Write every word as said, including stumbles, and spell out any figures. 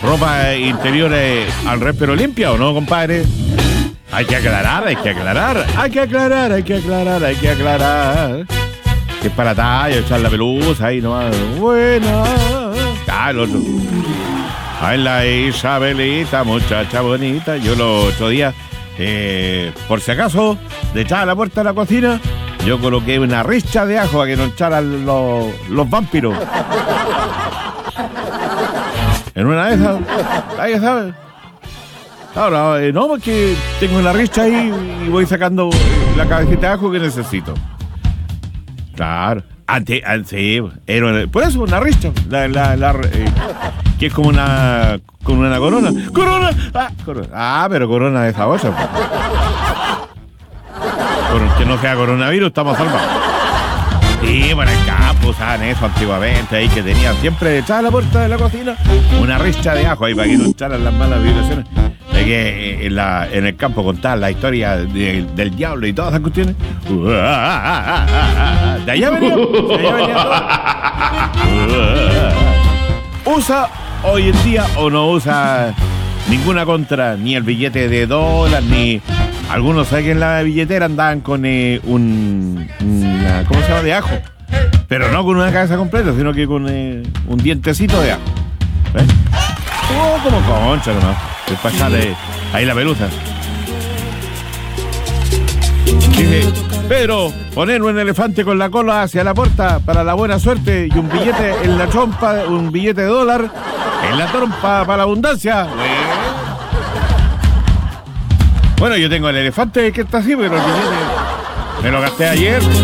ropa interior eh, al revés pero limpia, ¿o no, compadre? Hay que aclarar, hay que aclarar, hay que aclarar, hay que aclarar, hay que aclarar. Que es para talla, echar la pelusa ahí nomás. Buena. Ah, el otro. Ay, la Isabelita, muchacha bonita. Yo los otro día, eh, por si acaso, de echar a la puerta de la cocina, yo coloqué una richa de ajo a que no echaran los, los vampiros. En una de esas, ahí sabes. Ahora, eh, no, porque tengo la richa ahí y voy sacando la cabecita de ajo que necesito. Claro. Antes, antes sí, era, por eso una richa. La, la, la, eh, que es como una, como una corona. ¡Corona! Ah, corona. Ah, pero corona de esa otra. Que no sea coronavirus, estamos salvados. Sí, bueno, en el campo usaban eso antiguamente, ahí que tenían siempre detrás de la puerta de la cocina una richa de ajo ahí para que no echaran las malas vibraciones. De que en, la, en el campo contaban la historia de, del diablo y todas esas cuestiones. De allá venía, de allá venía todo. ¿Usa hoy en día o no usa ninguna contra? Ni el billete de dólar, ni... Algunos, ¿saben que en la billetera andaban con eh, un... Una, ¿cómo se llama? De ajo. Pero no con una cabeza completa, sino que con eh, un dientecito de ajo. ¿Ves? Oh, como concha nomás. Es para echarle ahí la pelusa. Dije, Pedro, poner un elefante con la cola hacia la puerta para la buena suerte y un billete en la trompa, un billete de dólar en la trompa para la abundancia. Bueno, yo tengo el elefante que está así, pero el billete me lo gasté ayer.